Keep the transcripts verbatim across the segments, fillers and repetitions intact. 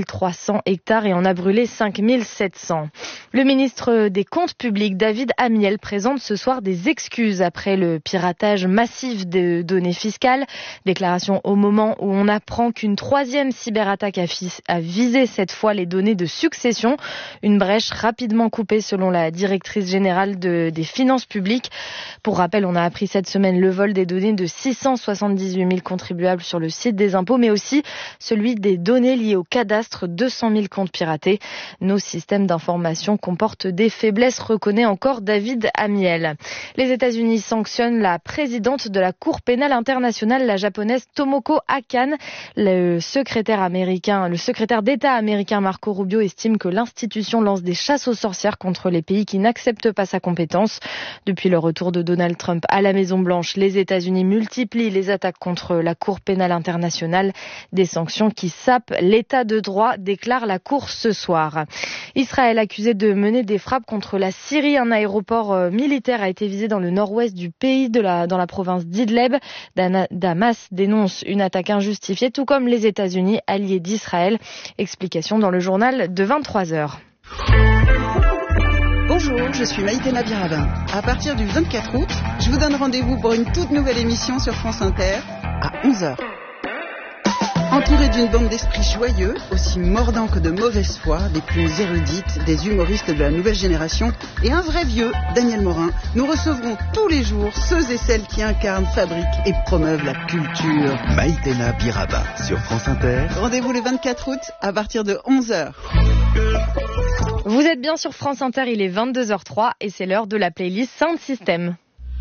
mille trois cents hectares et en a brûlé cinq mille sept cents. Le ministre des Comptes publics, David Amiel, présente ce soir des excuses après le piratage massif de données fiscales. Déclaration au moment où on apprend qu'une troisième cyberattaque a, a visé cette fois les données de succession. Une brèche rapidement coupée selon la directrice générale de, des finances publiques. Pour rappel, on a appris cette semaine le vol des données de six cent soixante-dix-huit mille contribuables sur le site des impôts, mais aussi celui des données liées au cadastre, deux cent mille comptes piratés. Nos systèmes d'information comportent des faiblesses, reconnaît encore David Amiel. Les États-Unis sanctionnent la présidente de la Cour pénale internationale, la japonaise Tomoko Akane. Le secrétaire américain, le secrétaire d'État américain Marco Rubio estime que l'institution lance des chasses aux sorcières contre les pays qui n'acceptent pas sa compétence. Depuis le retour de Donald Trump à la Maison-Blanche, les États-Unis multiplient les attaques contre la Cour pénale internationale. Des sanctions qui sapent l'état de droit, déclare la Cour ce soir. Israël accusé de mener des frappes contre la Syrie. Un aéroport militaire a été visé dans le nord-ouest du pays, de la, dans la province d'Idleb. Damas dénonce une attaque injustifiée, tout comme les États-Unis, alliés d'Israël. Explication dans le journal de vingt-trois heures. Bonjour, je suis Maïté Nabirabin. À partir du vingt-quatre août, je vous donne rendez-vous pour une toute nouvelle émission sur France Inter à onze heures. Entouré d'une bande d'esprits joyeux, aussi mordants que de mauvaise foi, des plus érudites, des humoristes de la nouvelle génération et un vrai vieux, Daniel Morin, nous recevrons tous les jours ceux et celles qui incarnent, fabriquent et promeuvent la culture. Maïtena Biraba sur France Inter. Rendez-vous le vingt-quatre août à partir de onze heures. Vous êtes bien sur France Inter, il est vingt-deux heures zéro trois et c'est l'heure de la playlist Sound System.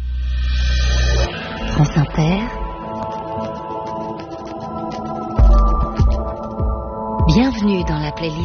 France Inter. Bienvenue dans la playlist